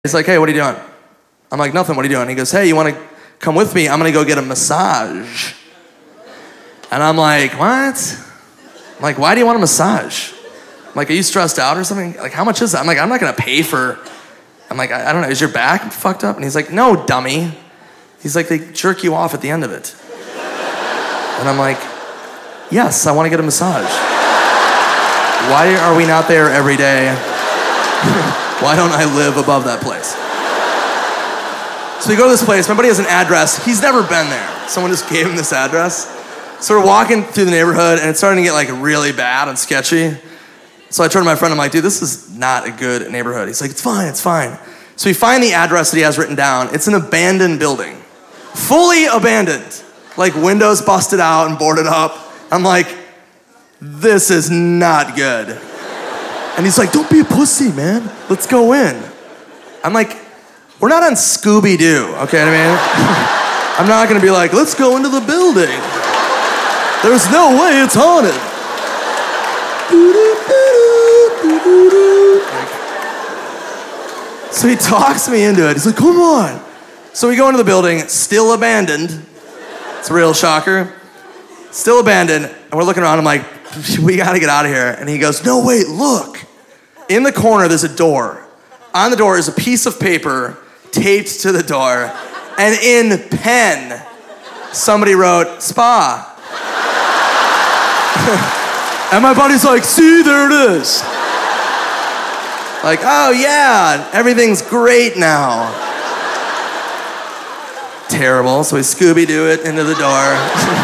He's like, hey, what are you doing? I'm like, nothing, what are you doing? He goes, hey, you want to come with me? I'm going to go get a massage. And I'm like, what? I'm like, why do you want a massage? I'm like, are you stressed out or something? Like, how much is that? I'm like, I'm not going to pay for... I'm like, I don't know, is your back fucked up? And he's like, no, dummy. He's like, they jerk you off at the end of it. And I'm like, yes, I want to get a massage. Why are we not there every day? Why don't I live above that place? So we go to this place. My buddy has an address. He's never been there. Someone just gave him this address. So we're walking through the neighborhood, and it's starting to get like really bad and sketchy. So I turn to my friend. I'm like, dude, this is not a good neighborhood. He's like, it's fine, it's fine. So we find the address that he has written down. It's an abandoned building. Fully abandoned. Like windows busted out and boarded up. I'm like, this is not good. And he's like, don't be a pussy, man. Let's go in. I'm like, we're not on Scooby-Doo, okay what I mean? I'm not gonna be like, let's go into the building. There's no way it's haunted. So he talks me into it. He's like, come on. So we go into the building, still abandoned. It's a real shocker. Still abandoned, and we're looking around, I'm like, we gotta get out of here. And he goes, no, wait, look. In the corner, there's a door. On the door is a piece of paper taped to the door, and in pen, somebody wrote, spa. And my buddy's like, see, there it is. Like, oh yeah, everything's great now. Terrible, so we Scooby-Doo it into the door.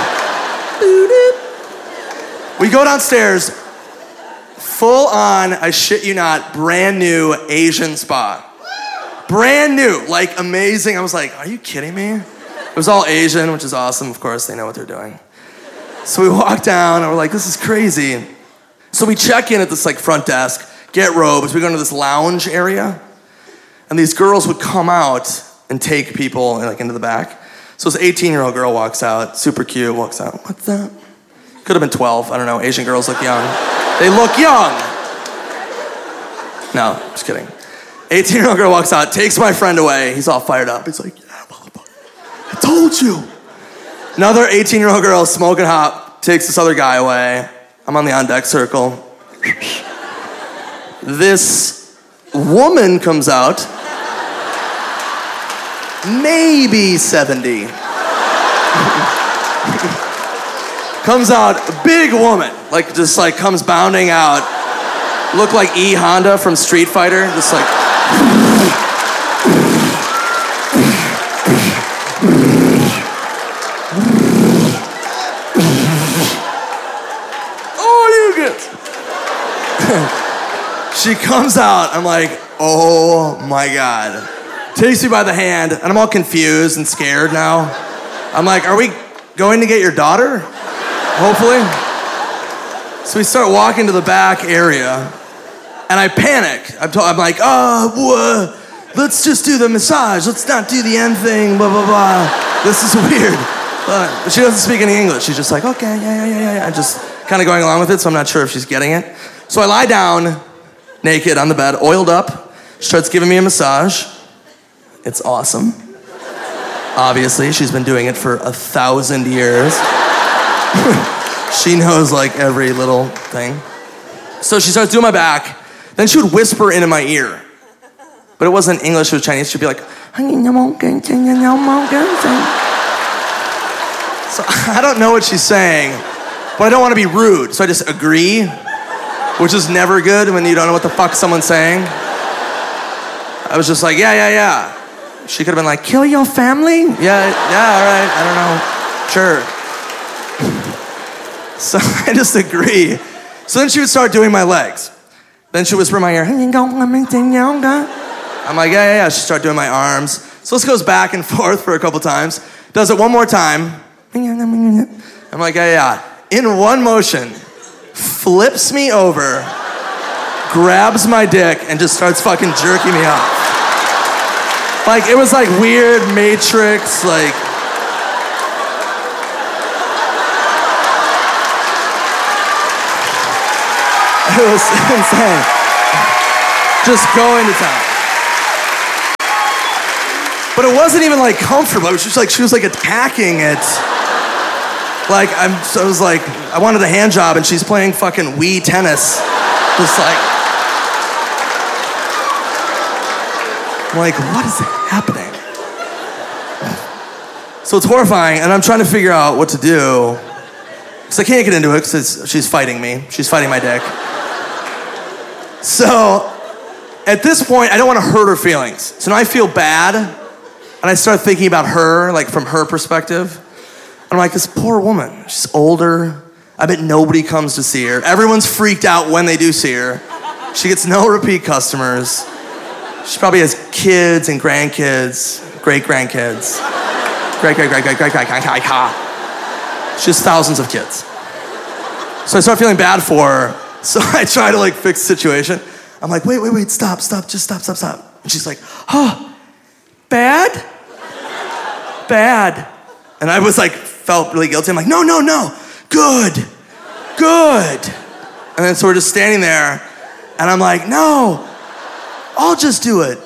We go downstairs, full on, I shit you not, brand new Asian spa. Brand new, like amazing. I was like, are you kidding me? It was all Asian, which is awesome. Of course, they know what they're doing. So we walk down and we're like, this is crazy. So we check in at this like front desk, get robes, we go into this lounge area, and these girls would come out and take people like into the back. So this 18-year-old girl walks out, super cute, walks out, what's that? Could have been 12, I don't know, Asian girls look young. They look young. No, just kidding. 18-year-old girl walks out, takes my friend away, he's all fired up. He's like, yeah, motherfucker, I told you. Another 18-year-old girl smoking hot, takes this other guy away. I'm on the on-deck circle. This woman comes out, maybe 70. Comes out, big woman, like just like comes bounding out. Looked like E. Honda from Street Fighter, just like. Oh, you get. She comes out, I'm like, oh my God. Takes me by the hand, and I'm all confused and scared now. I'm like, are we going to get your daughter? Hopefully. So we start walking to the back area, and I panic. I'm like, let's just do the massage. Let's not do the end thing, blah, blah, blah. This is weird. But she doesn't speak any English. She's just like, okay, yeah. I'm just kind of going along with it, so I'm not sure if she's getting it. So I lie down, naked on the bed, oiled up. She starts giving me a massage. It's awesome. Obviously, she's been doing it for 1,000 years. She knows like every little thing. So she starts doing my back. Then she would whisper into my ear. But it wasn't English, it was Chinese. She'd be like, so I don't know what she's saying, but I don't want to be rude. So I just agree, which is never good when you don't know what the fuck someone's saying. I was just like, yeah. She could have been like, kill your family? Yeah, all right, I don't know, sure. So I just agree. So then she would start doing my legs. Then she would whisper in my ear, I'm like, yeah. She'd start doing my arms. So this goes back and forth for a couple times. Does it one more time. I'm like, yeah. In one motion, flips me over, grabs my dick, and just starts fucking jerking me off. Like, it was like weird Matrix, like. It was insane. Just going to town. But it wasn't even like comfortable. It was just like she was like attacking it. Like so it was like I wanted a hand job and she's playing fucking Wii tennis. Just like I'm like, what is happening? So it's horrifying, and I'm trying to figure out what to do. Because I can't get into it because she's fighting me. She's fighting my dick. So at this point, I don't want to hurt her feelings. So now I feel bad, and I start thinking about her, like from her perspective. And I'm like, this poor woman, she's older. I bet nobody comes to see her. Everyone's freaked out when they do see her. She gets no repeat customers. She probably has kids and grandkids, great-grandkids. Great. She has thousands of kids. So I start feeling bad for her. So I try to like fix the situation. I'm like, wait, stop, just stop. And she's like, oh, bad? And I was like, felt really guilty. I'm like, no, good. And then so we're just standing there and I'm like, no, I'll just do it.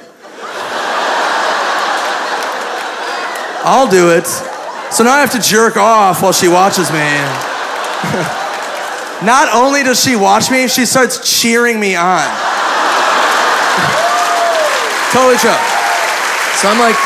I'll do it. So now I have to jerk off while she watches me. Not only does she watch me, she starts cheering me on. Totally true. So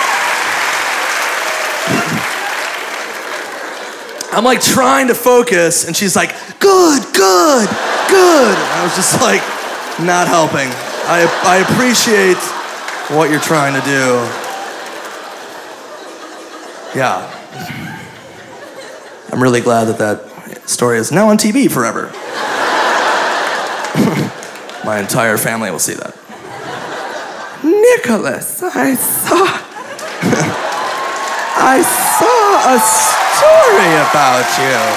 I'm like trying to focus, and she's like, good. And I was just like, not helping. I appreciate what you're trying to do. Yeah. I'm really glad that story is now on TV forever. My entire family will see that. Nicholas, I saw a story about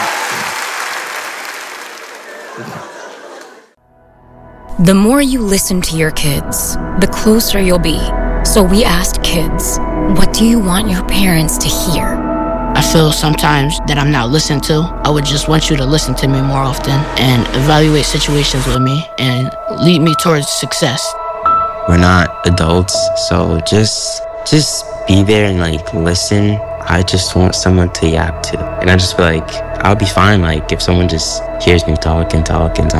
you. The more you listen to your kids, the closer you'll be. So we asked kids, what do you want your parents to hear? I feel sometimes that I'm not listened to. I would just want you to listen to me more often and evaluate situations with me and lead me towards success. We're not adults, so just be there and like listen. I just want someone to yap to. And I just feel like I'll be fine like if someone just hears me talk. You're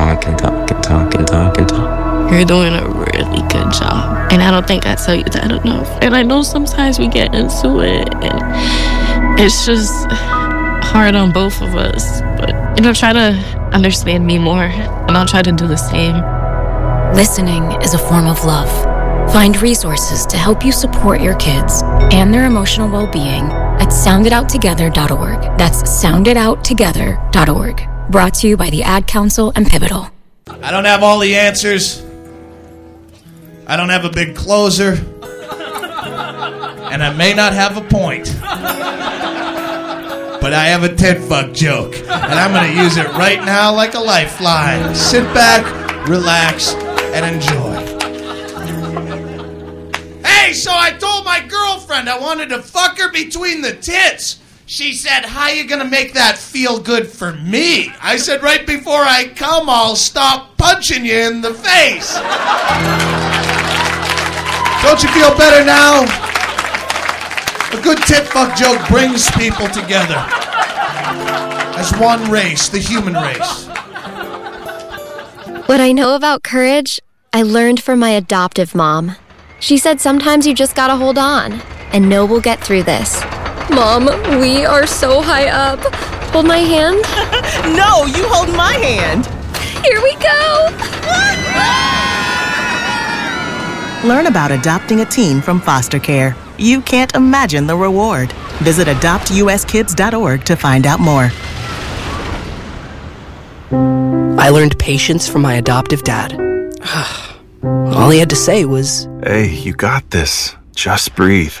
doing a really good job. And I don't think I tell you that enough. And I know sometimes we get into it and it's just hard on both of us. But, try to understand me more and I'll try to do the same. Listening is a form of love. Find resources to help you support your kids and their emotional well-being at sounditouttogether.org. That's sounditouttogether.org. Brought to you by the Ad Council and Pivotal. I don't have all the answers. I don't have a big closer. And I may not have a point. But I have a tit fuck joke. And I'm going to use it right now like a lifeline. Sit back, relax, and enjoy. Hey, so I told my girlfriend I wanted to fuck her between the tits. She said, how you gonna make that feel good for me? I said, right before I come, I'll stop punching you in the face. Don't you feel better now? A good tit fuck joke brings people together as one race, the human race. What I know about courage, I learned from my adoptive mom. She said sometimes you just gotta hold on and know we'll get through this. Mom, we are so high up. Hold my hand. No, you hold my hand. Here we go. Learn about adopting a teen from foster care. You can't imagine the reward. Visit adoptuskids.org to find out more. I learned patience from my adoptive dad. All he had to say was, "Hey, you got this. Just breathe."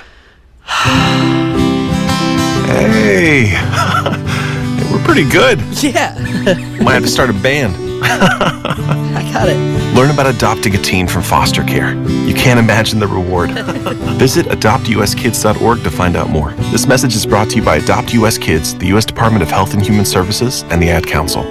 Hey, we're pretty good. Yeah. Might have to start a band. I got it. Learn about adopting a teen from foster care. You can't imagine the reward. Visit adoptuskids.org to find out more. This message is brought to you by Adopt US Kids, the U.S. Department of Health and Human Services, and the Ad Council.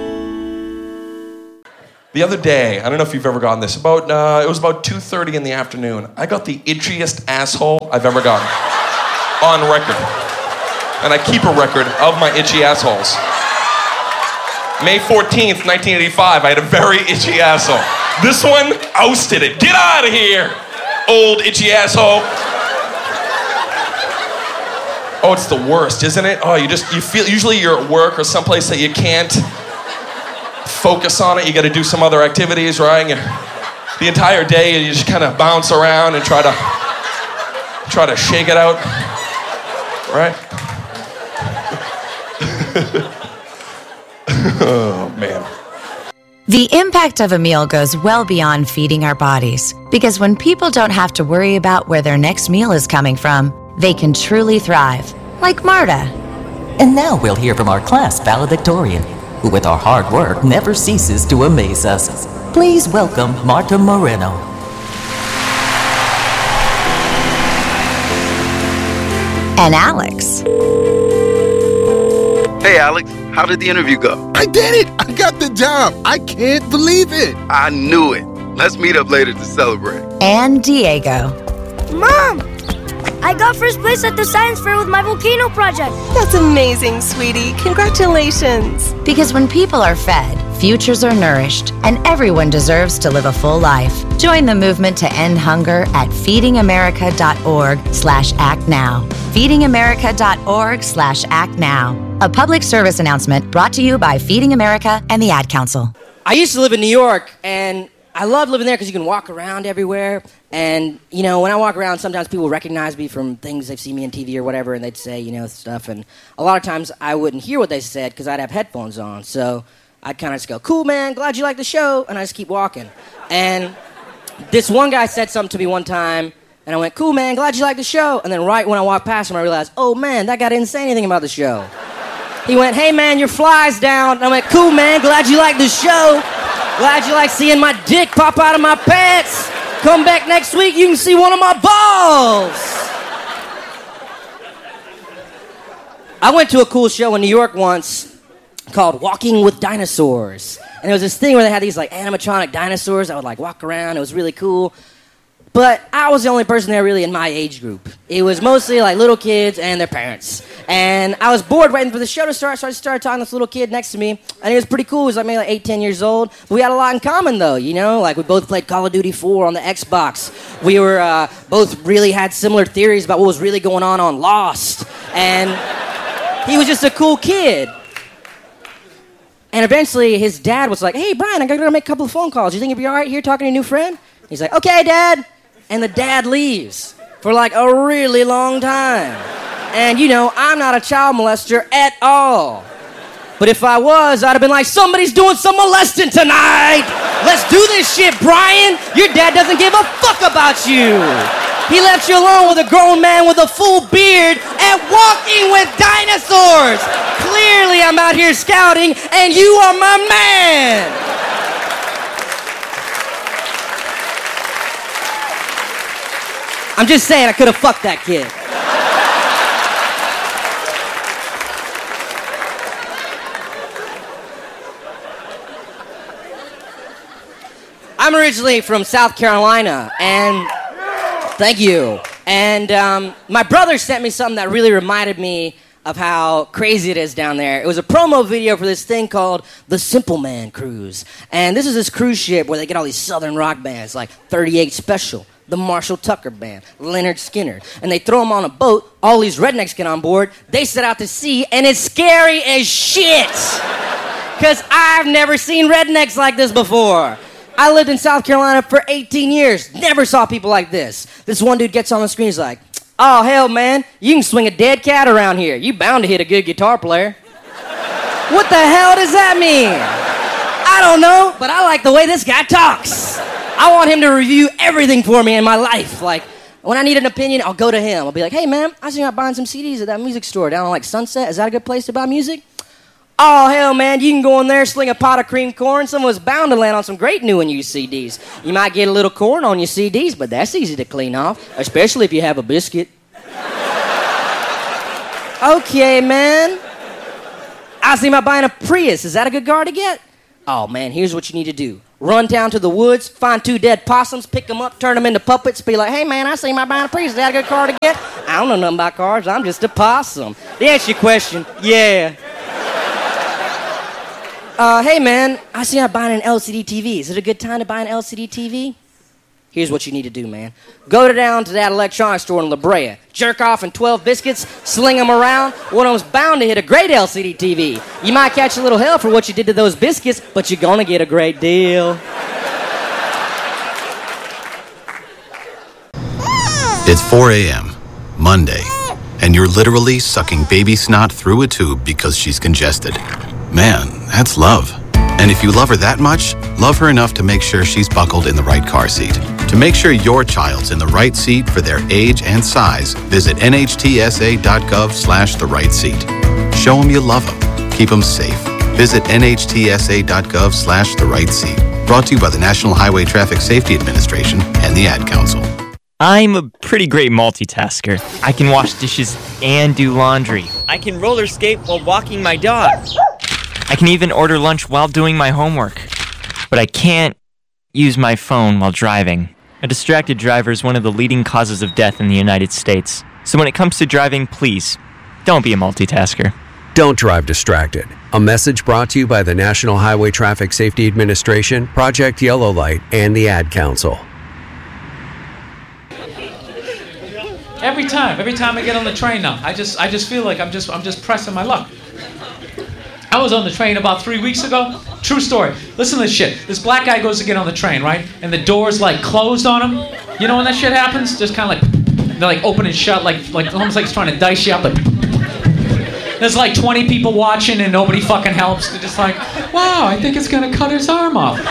The other day, I don't know if you've ever gotten this, it was about 2:30 in the afternoon. I got the itchiest asshole I've ever gotten. on record. And I keep a record of my itchy assholes. May 14th, 1985, I had a very itchy asshole. This one ousted it. Get out of here, old itchy asshole. Oh, it's the worst, isn't it? Oh, you feel, usually you're at work or someplace that you can't focus on it. You got to do some other activities, right? The entire day, you just kind of bounce around and try to shake it out, right? Oh, man. The impact of a meal goes well beyond feeding our bodies, because when people don't have to worry about where their next meal is coming from, they can truly thrive, like Marta. And now we'll hear from our class valedictorian, who with our hard work never ceases to amaze us. Please welcome Marta Moreno. And Alex. Hey Alex, how did the interview go? I did it! I got the job! I can't believe it! I knew it. Let's meet up later to celebrate. And Diego. Mom! I got first place at the science fair with my volcano project. That's amazing, sweetie. Congratulations. Because when people are fed, futures are nourished, and everyone deserves to live a full life. Join the movement to end hunger at feedingamerica.org/actnow. feedingamerica.org/actnow. A public service announcement brought to you by Feeding America and the Ad Council. I used to live in New York, and I love living there because you can walk around everywhere. And, you know, when I walk around, sometimes people recognize me from things they've seen me on TV or whatever, and they'd say, you know, stuff. And a lot of times I wouldn't hear what they said because I'd have headphones on. So I'd kind of just go, cool, man, glad you like the show. And I just keep walking. And this one guy said something to me one time, and I went, cool, man, glad you like the show. And then right when I walked past him, I realized, oh, man, that guy didn't say anything about the show. He went, hey, man, your fly's down. And I went, cool, man, glad you like the show. Glad you like seeing my dick pop out of my pants. Come back next week, you can see one of my balls. I went to a cool show in New York once called Walking with Dinosaurs. And it was this thing where they had these like animatronic dinosaurs that would like walk around. It was really cool. But I was the only person there really in my age group. It was mostly like little kids and their parents. And I was bored waiting for the show to start, so I just started talking to this little kid next to me. And he was pretty cool. He was like maybe like 8, 10 years old. But we had a lot in common though, you know? Like we both played Call of Duty 4 on the Xbox. We were both really had similar theories about what was really going on Lost. And he was just a cool kid. And eventually his dad was like, hey, Brian, I gotta go make a couple of phone calls. You think you'd be all right here talking to your new friend? He's like, okay, Dad. And the dad leaves for like a really long time. And you know, I'm not a child molester at all. But if I was, I'd have been like, somebody's doing some molesting tonight. Let's do this shit, Brian. Your dad doesn't give a fuck about you. He left you alone with a grown man with a full beard and Walking with Dinosaurs. Clearly I'm out here scouting and you are my man. I'm just saying I could have fucked that kid. I'm originally from South Carolina, and thank you. And my brother sent me something that really reminded me of how crazy it is down there. It was a promo video for this thing called the Simple Man Cruise. And this is this cruise ship where they get all these southern rock bands like 38 Special, the Marshall Tucker Band, Leonard Skinner. And they throw them on a boat. All these rednecks get on board. They set out to sea, and it's scary as shit. Because I've never seen rednecks like this before. I lived in South Carolina for 18 years. Never saw people like this. This one dude gets on the screen. He's like, oh, hell, man. You can swing a dead cat around here. You bound to hit a good guitar player. What the hell does that mean? I don't know, but I like the way this guy talks. I want him to review everything for me in my life. Like, when I need an opinion, I'll go to him. I'll be like, hey, man, I see you buying some CDs at that music store down on, like, Sunset. Is that a good place to buy music? Oh, hell, man, you can go in there, sling a pot of cream corn. Someone's bound to land on some great new and used CDs. You might get a little corn on your CDs, but that's easy to clean off, especially if you have a biscuit. Okay, man. I was thinking about buying a Prius. Is that a good car to get? Oh, man, here's what you need to do. Run down to the woods, find 2 dead possums, pick them up, turn them into puppets, be like, hey man, I see my buying a piece. Is that a good car to get? I don't know nothing about cars. I'm just a possum. To answer your question, yeah. Hey man, I see I'm buying an LCD TV. Is it a good time to buy an LCD TV? Here's what you need to do, man. Go down to that electronics store in La Brea. Jerk off in 12 biscuits, sling them around. One of them's bound to hit a great LCD TV. You might catch a little hell for what you did to those biscuits, but you're gonna get a great deal. It's 4 a.m., Monday, and you're literally sucking baby snot through a tube because she's congested. Man, that's love. And if you love her that much, love her enough to make sure she's buckled in the right car seat. To make sure your child's in the right seat for their age and size, visit nhtsa.gov/the right seat. Show them you love them. Keep them safe. Visit nhtsa.gov/the right seat. Brought to you by the National Highway Traffic Safety Administration and the Ad Council. I'm a pretty great multitasker. I can wash dishes and do laundry. I can roller skate while walking my dog. I can even order lunch while doing my homework. But I can't use my phone while driving. A distracted driver is one of the leading causes of death in the United States. So when it comes to driving, please, don't be a multitasker. Don't drive distracted. A message brought to you by the National Highway Traffic Safety Administration, Project Yellow Light, and the Ad Council. Every time I get on the train now, I just feel like I'm just pressing my luck. I was on the train about 3 weeks ago. True story. Listen to this shit. This black guy goes to get on the train, right? And the door's like closed on him. You know when that shit happens? Just kind of like, they're like open and shut, like almost like it's trying to dice you up. Like, there's like 20 people watching and nobody fucking helps. They're just like, wow, I think it's gonna cut his arm off.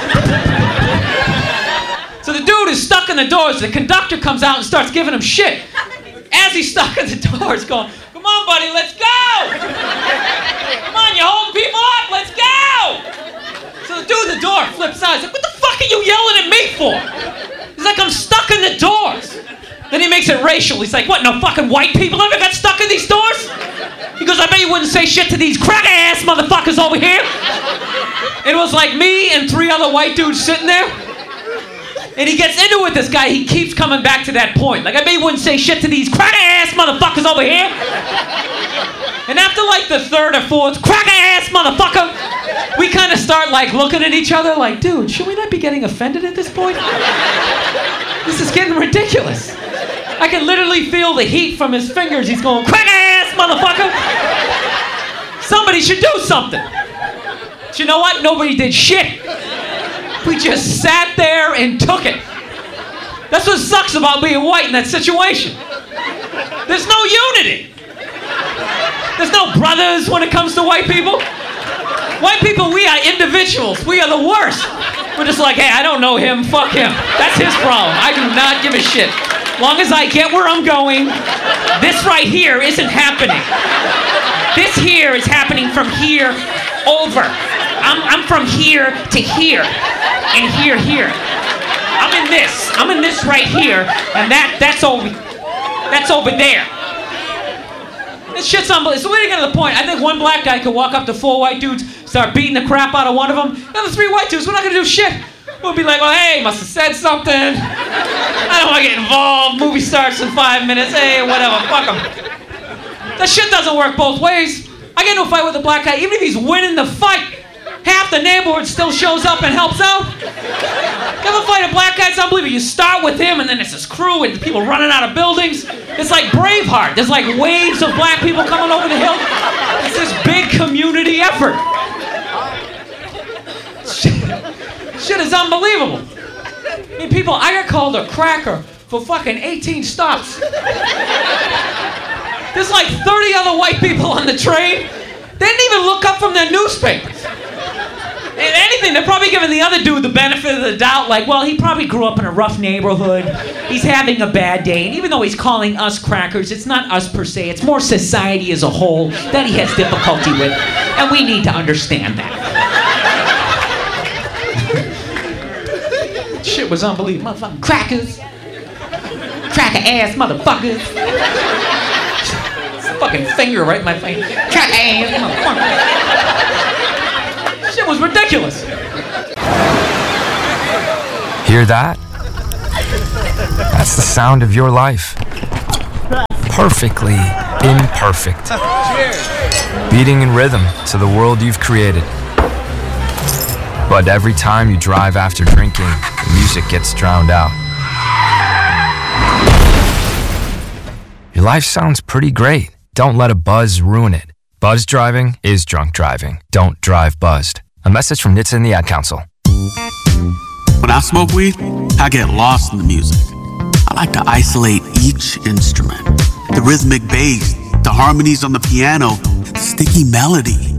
So the dude is stuck in the doors. The conductor comes out and starts giving him shit. As he's stuck in the doors, going, come on, buddy, let's go! Come on, you're holding people up, let's go! So the dude at the door flips out. He's like, what the fuck are you yelling at me for? He's like, I'm stuck in the doors. Then he makes it racial. He's like, what, no fucking white people ever got stuck in these doors? He goes, I bet you wouldn't say shit to these cracker-ass motherfuckers over here. It was like me and 3 other white dudes sitting there. And he gets into it with this guy. He keeps coming back to that point. Like, I bet he wouldn't say shit to these cracker-ass motherfuckers over here. And after like the 3rd or 4th cracker-ass motherfucker, we kind of start like looking at each other like, dude, should we not be getting offended at this point? This is getting ridiculous. I can literally feel the heat from his fingers. He's going, cracker-ass motherfucker. Somebody should do something. But you know what? Nobody did shit. We just sat there and took it. That's what sucks about being white in that situation. There's no unity. There's no brothers when it comes to white people. White people, we are individuals. We are the worst. We're just like, hey, I don't know him, fuck him. That's his problem. I do not give a shit. Long as I get where I'm going, this right here isn't happening. This here is happening from here over. I'm from here to here. And here. I'm in this right here, and that's over there. This shit's unbelievable. So when you get to the point, I think one black guy could walk up to 4 white dudes, start beating the crap out of one of them. The other 3 white dudes, we're not gonna do shit. We'll be like, well, hey, must have said something. I don't want to get involved. Movie starts in 5 minutes. Hey, whatever, fuck them. That shit doesn't work both ways. I get into a fight with a black guy, even if he's winning the fight, half the neighborhood still shows up and helps out. You ever fight a black guy? It's unbelievable. You start with him, and then it's this crew and people running out of buildings. It's like Braveheart. There's like waves of black people coming over the hill. It's this big community effort. Shit is unbelievable. I mean, people, I got called a cracker for fucking 18 stops. There's like 30 other white people on the train. They didn't even look up from their newspapers. If anything, they're probably giving the other dude the benefit of the doubt, like, well, he probably grew up in a rough neighborhood. He's having a bad day. And even though he's calling us crackers, it's not us per se. It's more society as a whole that he has difficulty with. And we need to understand that. Shit was unbelievable. Motherfucking crackers. Cracker-ass motherfuckers. Fucking finger right in my face. Cracker-ass motherfuckers. Shit was ridiculous. Hear that? That's the sound of your life. Perfectly imperfect. Beating in rhythm to the world you've created. But every time you drive after drinking, the music gets drowned out. Your life sounds pretty great. Don't let a buzz ruin it. Buzz driving is drunk driving. Don't drive buzzed. A message from NHTSA and the Ad Council. When I smoke weed, I get lost in the music. I like to isolate each instrument. The rhythmic bass, the harmonies on the piano, the sticky melody.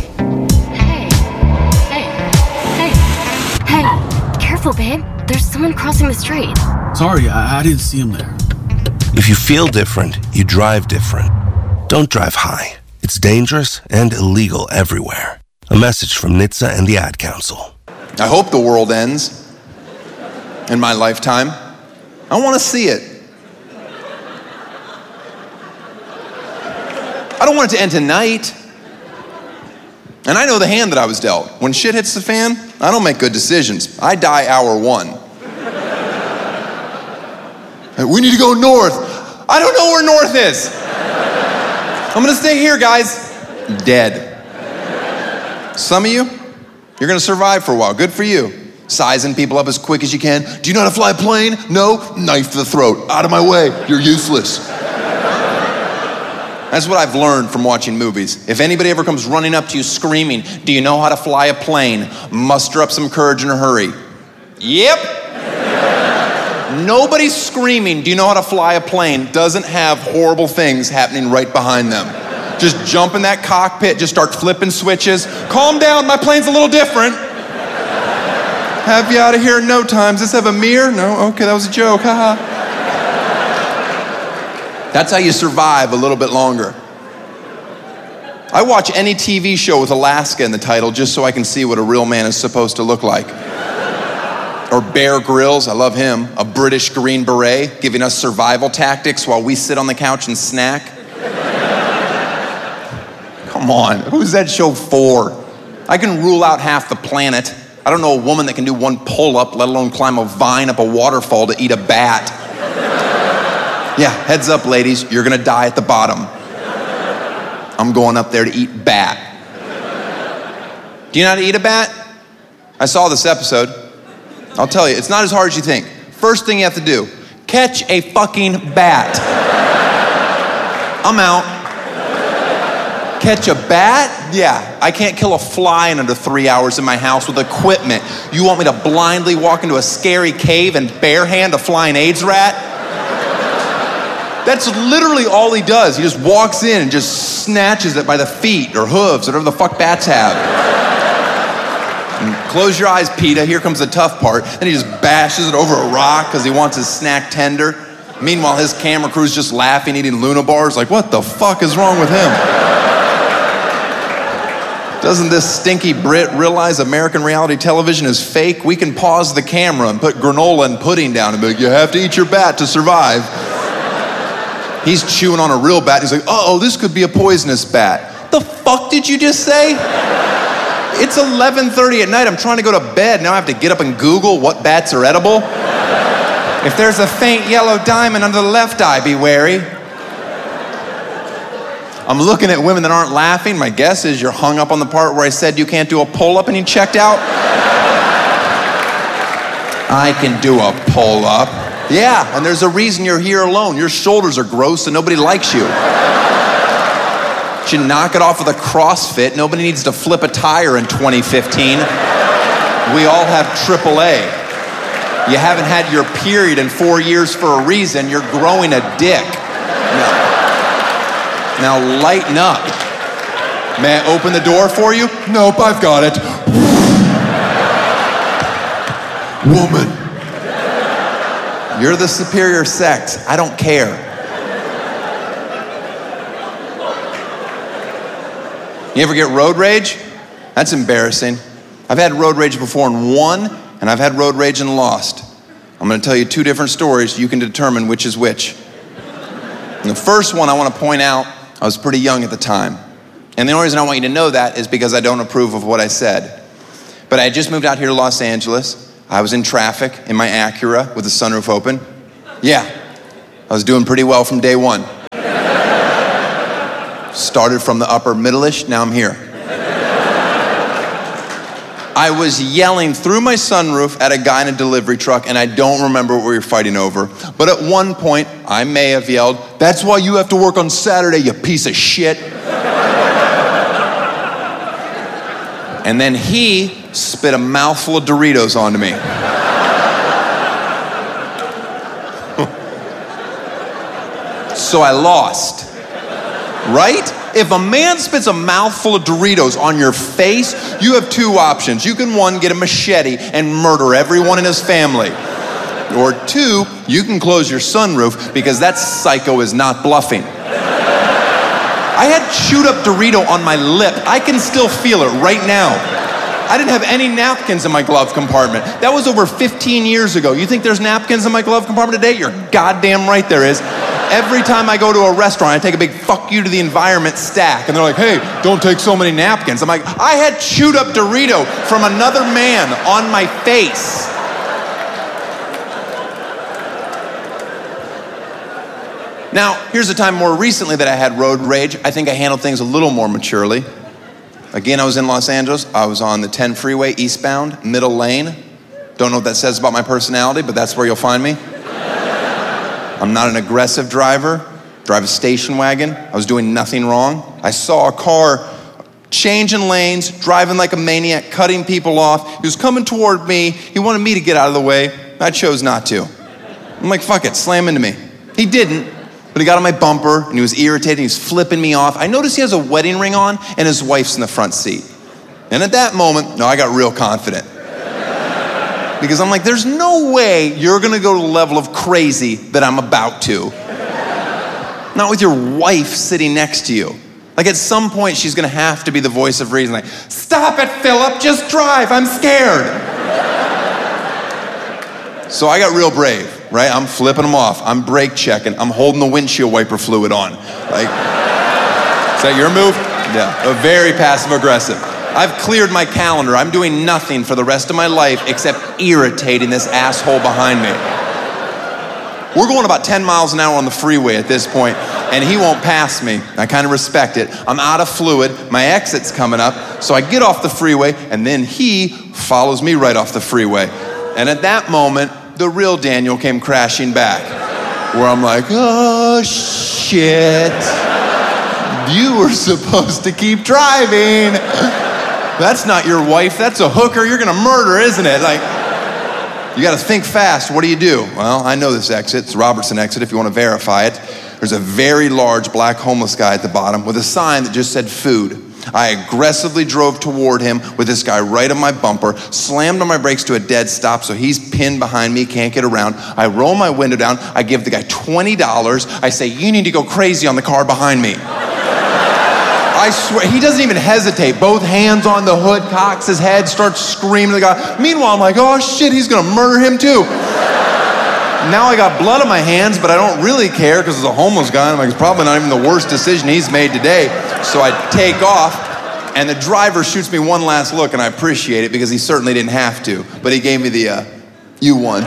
Hey, careful, babe. There's someone crossing the street. Sorry, I didn't see him there. If you feel different, you drive different. Don't drive high. It's dangerous and illegal everywhere. A message from NHTSA and the Ad Council. I hope the world ends in my lifetime. I want to see it. I don't want it to end tonight. And I know the hand that I was dealt. When shit hits the fan, I don't make good decisions. I die hour one. Hey, we need to go north. I don't know where north is. I'm gonna stay here, guys. Dead. Some of you, you're gonna survive for a while. Good for you. Sizing people up as quick as you can. Do you know how to fly a plane? No? Knife to the throat. Out of my way. You're useless. That's what I've learned from watching movies. If anybody ever comes running up to you screaming, do you know how to fly a plane? Muster up some courage in a hurry. Yep. Nobody screaming, do you know how to fly a plane, doesn't have horrible things happening right behind them. Just jump in that cockpit, just start flipping switches. Calm down, my plane's a little different. Have you out of here in no time. Does this have a mirror? No? Okay, that was a joke, haha. That's how you survive a little bit longer. I watch any TV show with Alaska in the title just so I can see what a real man is supposed to look like. Or Bear Grylls, I love him, a British Green Beret, giving us survival tactics while we sit on the couch and snack. Come on, who's that show for? I can rule out half the planet. I don't know a woman that can do one pull-up, let alone climb a vine up a waterfall to eat a bat. Yeah, heads up, ladies, you're gonna die at the bottom. I'm going up there to eat bat. Do you know how to eat a bat? I saw this episode. I'll tell you, it's not as hard as you think. First thing you have to do, catch a fucking bat. I'm out. Catch a bat? Yeah, I can't kill a fly in under 3 hours in my house with equipment. You want me to blindly walk into a scary cave and barehand a flying AIDS rat? That's literally all he does. He just walks in and just snatches it by the feet or hooves, whatever the fuck bats have. And close your eyes, PETA. Here comes the tough part. Then he just bashes it over a rock because he wants his snack tender. Meanwhile, his camera crew's just laughing, eating Luna bars. Like, what the fuck is wrong with him? Doesn't this stinky Brit realize American reality television is fake? We can pause the camera and put granola and pudding down and be like, you have to eat your bat to survive. He's chewing on a real bat. He's like, uh-oh, this could be a poisonous bat. The fuck did you just say? It's 11:30 at night. I'm trying to go to bed. Now I have to get up and Google what bats are edible. If there's a faint yellow diamond under the left eye, be wary. I'm looking at women that aren't laughing. My guess is you're hung up on the part where I said you can't do a pull-up and you checked out. I can do a pull-up. Yeah, and there's a reason you're here alone. Your shoulders are gross and nobody likes you. You should knock it off with a CrossFit. Nobody needs to flip a tire in 2015. We all have AAA. You haven't had your period in 4 years for a reason. You're growing a dick. Now lighten up. May I open the door for you? Nope, I've got it. Woman. You're the superior sex. I don't care. You ever get road rage? That's embarrassing. I've had road rage before and won, and I've had road rage and lost. I'm gonna tell you two different stories. You can determine which is which. And the first one I wanna point out, I was pretty young at the time. And the only reason I want you to know that is because I don't approve of what I said. But I had just moved out here to Los Angeles. I was in traffic in my Acura with the sunroof open. Yeah, I was doing pretty well from day one. Started from the upper middle-ish, now I'm here. I was yelling through my sunroof at a guy in a delivery truck, and I don't remember what we were fighting over. But at one point, I may have yelled, "That's why you have to work on Saturday, you piece of shit." And then he spit a mouthful of Doritos onto me. So I lost. Right? If a man spits a mouthful of Doritos on your face, you have two options. You can, one, get a machete and murder everyone in his family. Or two, you can close your sunroof because that psycho is not bluffing. I had chewed up Dorito on my lip. I can still feel it right now. I didn't have any napkins in my glove compartment. That was over 15 years ago. You think there's napkins in my glove compartment today? You're goddamn right there is. Every time I go to a restaurant, I take a big fuck you to the environment stack. And they're like, "Hey, don't take so many napkins." I'm like, I had chewed up Dorito from another man on my face. Now, here's a time more recently that I had road rage. I think I handled things a little more maturely. Again, I was in Los Angeles. I was on the 10 freeway eastbound, middle lane. Don't know what that says about my personality, but that's where you'll find me. I'm not an aggressive driver. Drive a station wagon. I was doing nothing wrong. I saw a car changing lanes, driving like a maniac, cutting people off. He was coming toward me. He wanted me to get out of the way. I chose not to. I'm like, fuck it, slam into me. He didn't, but he got on my bumper and he was irritated. He was flipping me off. I noticed he has a wedding ring on and his wife's in the front seat. And at that moment, I got real confident. Because I'm like, there's no way you're gonna go to the level of crazy that I'm about to. Not with your wife sitting next to you. Like at some point, she's gonna have to be the voice of reason. Like, "Stop it, Philip, just drive, I'm scared." So I got real brave, right? I'm flipping them off. I'm brake checking. I'm holding the windshield wiper fluid on. Like, is that your move? Yeah, very passive aggressive. I've cleared my calendar. I'm doing nothing for the rest of my life except irritating this asshole behind me. We're going about 10 miles an hour on the freeway at this point, and he won't pass me. I kind of respect it. I'm out of fluid. My exit's coming up, so I get off the freeway, and then he follows me right off the freeway. And at that moment, the real Daniel came crashing back, where I'm like, "Oh, shit. You were supposed to keep driving. That's not your wife, that's a hooker you're gonna murder, isn't it?" Like, you gotta think fast. What do? Well, I know this exit. It's Robertson exit if you wanna verify it. There's a very large black homeless guy at the bottom with a sign that just said food. I aggressively drove toward him with this guy right on my bumper, slammed on my brakes to a dead stop so he's pinned behind me, can't get around. I roll my window down, I give the guy $20. I say, "You need to go crazy on the car behind me." I swear, he doesn't even hesitate. Both hands on the hood, cocks his head, starts screaming at the guy. Meanwhile, I'm like, "Oh shit, he's gonna murder him too." Now I got blood on my hands, but I don't really care because it's a homeless guy. I'm like, it's probably not even the worst decision he's made today. So I take off, and the driver shoots me one last look, and I appreciate it because he certainly didn't have to. But he gave me the, "You won."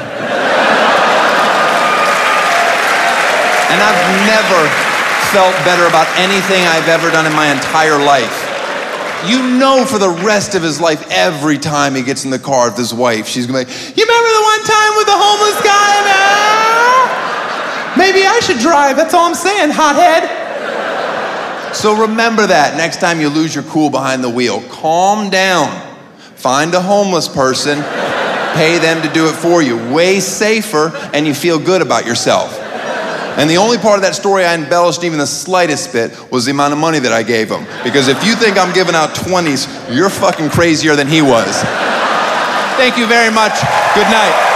And I've never felt better about anything I've ever done in my entire life. You know, for the rest of his life, every time he gets in the car with his wife, she's gonna be like, "You remember the one time with the homeless guy, man? Maybe I should drive, that's all I'm saying, hothead." So remember that next time you lose your cool behind the wheel. Calm down. Find a homeless person, pay them to do it for you. Way safer, and you feel good about yourself. And the only part of that story I embellished even the slightest bit was the amount of money that I gave him. Because if you think I'm giving out 20s, you're fucking crazier than he was. Thank you very much. Good night.